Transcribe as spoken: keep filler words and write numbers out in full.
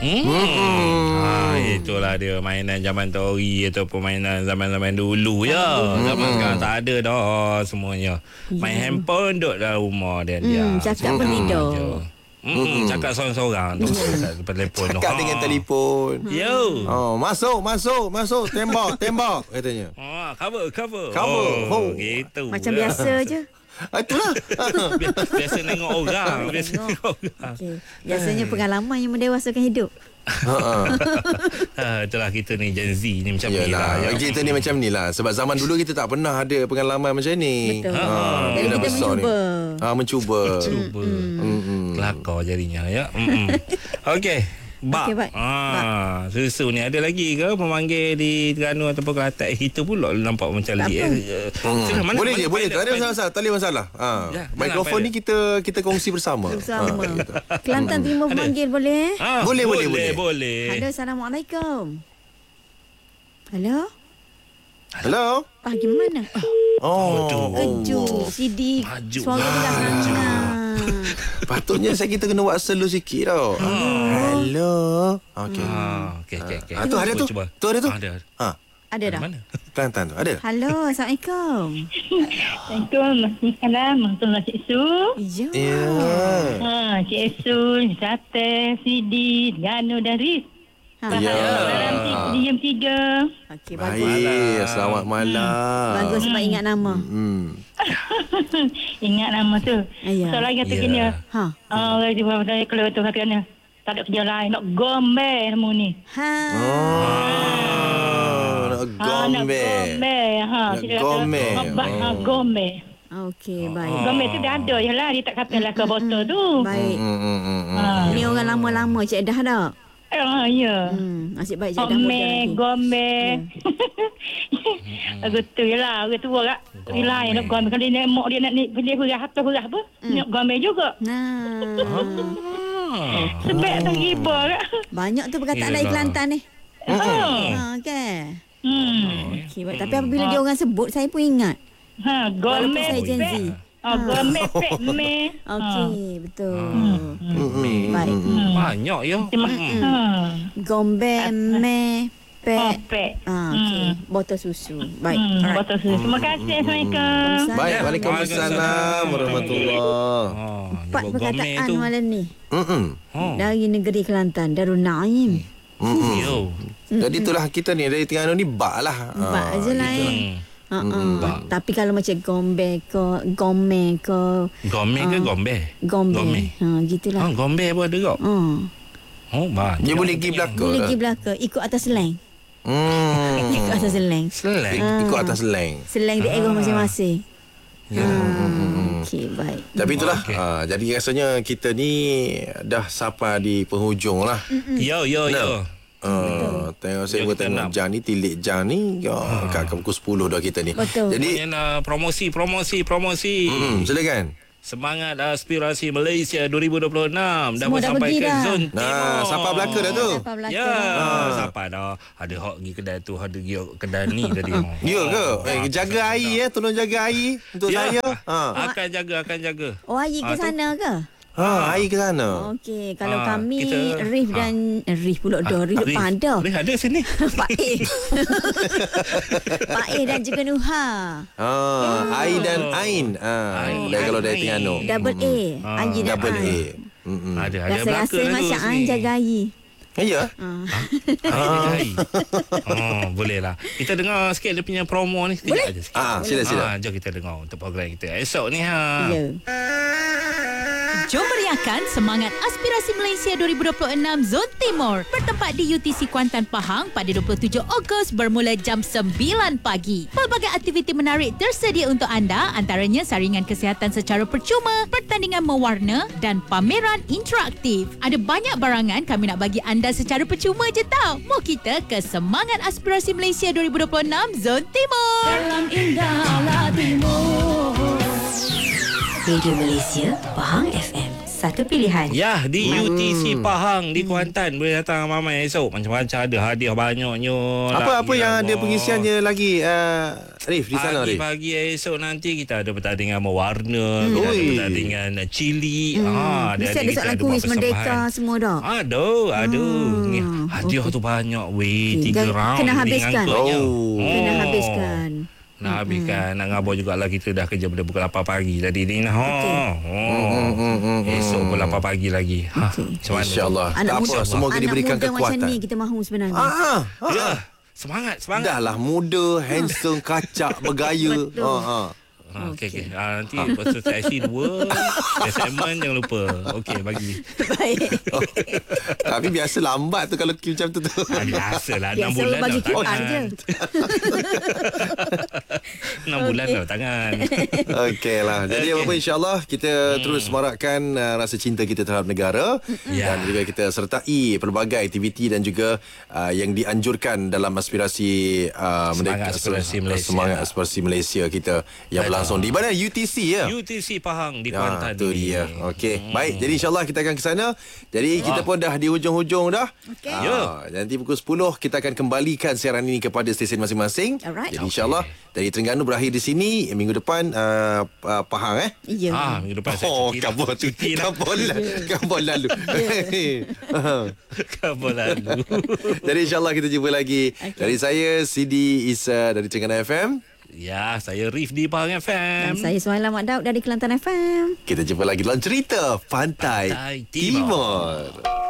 Hmm. Hmm. Ha, itulah dia mainan zaman tori ataupun mainan zaman-zaman dulu ya. Hmm. Zaman sekarang tak ada dah semuanya. Main yeah. handphone duduk dalam rumah dia. Hmm, cakap pun tidur. Hmm, cakap seorang-seorang tu telefon. Cakap dengan telefon. Yo. Oh, masuk, masuk, masuk, tembak, tembak katanya. Ah, cover, cover. Cover. Oh, gitu. Macam biasa je. Itulah. biasa, biasa tengok orang, biasa tengok orang. Okay. Biasanya pengalaman yang mendewasakan hidup. Ha, itulah kita ni Gen Z ni macam ni lah. Ya. Kita ni macam ni lah. Sebab zaman dulu kita tak pernah ada pengalaman macam ni. Betul. Ha, Jadi kita mencuba. Ha, mencuba. Mencuba. Kelakar jadinya ya. Okey. Bak. Okay, ah, susu ni ada lagi ke memanggil di Terengganu ataupun Kelantan? Eh, itu pula nampak macam lik. Eh. Hmm. Mana, boleh mana, je, boleh. Tak ada masalah, tak ada masalah. Ha. Ya, mikrofon ni kita kita kongsi bersama. Bersama. Ha, Kelantan Timur memanggil boleh? Ah, boleh, boleh, boleh, boleh. boleh. Halo, Assalamualaikum. Halo? Halo? Pagi mana? Oh, Keju, C D. Suara dia dah hangat. Patutnya saya kita kena buat slow sikit tau. Hello. Okey. Okey, okey, okey. Ah, tu ada tu. Tu ada tu. Ada. Ha. Ada dah. Mana? Kelantan tu. Ada. Halo, Assalamualaikum. Assalamualaikum. Assalamualaikum Cik Su. Ya. Ya. Ha, Cik Su, Sate, Sidi, Ganu dan Riz. Ha. Ya. Malam diam tiga. Okey, bagus. Baik. Selamat malam. Bagus sebab ingat nama. Hmm. Ingat nama tu. Ya. Soalan kata Ya. kena. Ha. Ah, orang di bawah dari keluar tu katanya. Tak ada kerja lain. Nak gombe kamu ni. Ha. Oh, nak Ah, nak gombe. gombe. Ha, Nak gombe. Obat Oh. ha, gombe. Okey, baik. Gombe tu dah ada je lah. Dia tak kata lah ke botol tu. Baik. Hmm, hmm, hmm, hmm. Ha. Ni orang lama-lama Cik Dah dah. Ah, ya. Hmm, asyik baik Cik Dah Gombe, muda lagi. gombe. Aku tu je lah. Aku tua kak. Dia lain nak gombe. Kalau dia nak mak dia nak ni, dia hurah apa hurah apa. Nak gombe juga. Nah. Sebab tak riba kak. Banyak tu perkataan dari Kelantan ni. Oh. Ha, okey. Hmm. Okey, baik. Tapi apabila dia orang sebut, saya pun ingat. Ha, Walaupun gombe saya Gen Z. pek. Oh, gombe pek me. Okey, betul. Hmm. Baik. Banyak ya. Ha. Gombe, me, Oh, pek. pek. Ah, okey. Botol susu. Baik. Hmm, Alright. botol susu. Terima kasih. Assalamualaikum. Baik, Waalaikumsalam warahmatullahi. Oh, Empat perkataan malam ni. Hmm. Dari negeri Kelantan, Darul Naim. Hmm. Yo. Jadi itulah kita ni dari Terengganu ni bak lah. Bak Ah, je lah gitu. eh. Ha ah. Tapi kalau macam gombe ke gome ke Gombe ke gombe? gombe. Gombe. Ha gitulah. Ha, gombe pun ada kok. Ha. Oh, banyak. Dia boleh pergi belakang. Boleh pergi belakang ikut atas slang. Hmm. Ikut atas slang. Slang. Ikut atas slang. Slang daerah masing-masing. Ya. Okey, baik. Tapi itulah Okey. ha, jadi rasanya kita ni dah sampai di penghujung lah. Yo, yo, yo. Uh, tengok saya Ya, pun kita tengok nak. jam ni tilik jam ni ya, kat pukul sepuluh dah kita ni. Betul. Jadi Ini nak promosi, promosi, promosi. hmm, silakan. Semangat aspirasi Malaysia dua ribu dua puluh enam dah Semua dah sampai pergi ke dah. zon timur. Nah, siapa belaka dah tu? Dapat belakang. Ya, Ah. siapa dah. Ada hok pergi kedai tu, ada pergi kedai ni tadi. Ya ke? Eh, jaga air eh, tolong jaga air untuk Ya. saya. Ha. Akan jaga, akan jaga. Oh, air ke Ah, tu. sana ke? Ha, air ke sana. Okey, kalau Ah, kami kita- Rif dan eh, Rif pula dah, Rif Rif, pada. Rif ada sini. Pak Eh. Pak Eh dan juga Nuha. Ha, air dan ain. Ha, Ain, dari kalau dari ain. Terengganu. Double A. Ah, Air dan Double A. Ain. Hmm. Ada, ada Rasa-rasa belaka macam tu Ain sini. jaga air. Ya. Ah. Ah. Oh, boleh lah. Kita dengar sikit dia punya promo ni. Sekejap aja sikit. Ah, sila sila. Ah, jom kita dengar untuk program kita esok ni ha. Ya. Jom meriahkan semangat aspirasi Malaysia dua ribu dua puluh enam Zon Timur bertempat di U T C Kuantan Pahang pada dua puluh tujuh Ogos bermula jam sembilan pagi. Pelbagai aktiviti menarik tersedia untuk anda, antaranya saringan kesihatan secara percuma, pertandingan mewarna dan pameran interaktif. Ada banyak barangan kami nak bagi anda secara percuma je tau. Mau kita ke semangat aspirasi Malaysia dua ribu dua puluh enam Zon Timur. Dalam indahlah timur. Radio Malaysia, Pahang F M satu pilihan. Ya, di U T C Pahang di Kuantan. Boleh datang ramai esok. Macam-macam ada hadiah banyaknya. Apa-apa yang ada pengisiannya lagi uh, Arif di sana Arif? Pagi-pagi esok nanti kita ada pertandingan mewarna, kita ada pertandingan cili. Hmm. Ha, Mesti ada soalan kuis Merdeka semua dah. Aduh, aduh. Hmm. Hadiah okay. tu banyak weh, tiga Dan round. kena habiskan. Oh. Kena habiskan. Nak habiskan, nak ngabur jugalah, kita dah kerja pada pukul lapan pagi tadi ni. Ha. Okay. Oh. Hmm. Esok pukul lapan pagi lagi. Ha. Okay. InsyaAllah. Tak apa, semoga anak diberikan muda kekuatan. Macam ni kita mahu sebenarnya. Ah, ah. Ya. Semangat, semangat. Dah lah muda, handsome, kacak, bergaya. Betul. Ha, ha. Ha, okey okey. Ha, nanti lepas tu I C dua segmen jangan lupa. Okey bagi. Baik. Oh. Tapi biasa lambat tu kalau queue macam tu tu. Ha, biasalah enam Biasa bulan bagi dah Q R tangan. je. enam bulan dah tangan. Okey lah. Jadi Okey. apa insya-Allah kita hmm. terus semarakkan uh, rasa cinta kita terhadap negara Ya. dan juga kita sertai pelbagai aktiviti dan juga uh, yang dianjurkan dalam aspirasi uh, Semangat Aspirasi Malaysia. Semangat aspirasi Malaysia kita yang Betul. berlangsung di mana U T C ya. U T C Pahang di Ya, Kuantan. tu ni. dia. Okey. Hmm. Baik, jadi insya-Allah kita akan ke sana. Jadi kita pun dah di hujung-hujung dah. Okey. Ah, nanti pukul sepuluh kita akan kembalikan siaran ini kepada stesen masing-masing. Alright. Jadi insya-Allah dari Terengganu berakhir di sini, minggu depan uh, uh, Pahang eh. Ya. Ah, minggu depan saya Oh, cuti dah. kabur tu. Cuti dah. Kabur lalu. Kabur lalu. Kabur lalu. Jadi insya-Allah kita jumpa lagi. Okey. Dari saya Sidi Isa dari Terengganu F M. Ya, saya Rif di Pahang F Dan M. saya Suhaila Mak Daud dari Kelantan F M. Kita jumpa lagi dalam cerita Pantai, Pantai Timur. Timur.